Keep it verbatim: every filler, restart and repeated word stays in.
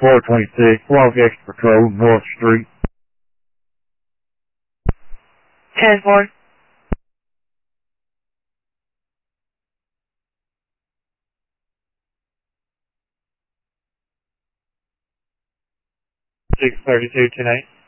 four twenty-six, Log X Patrol, North Street. ten four. six thirty-two tonight.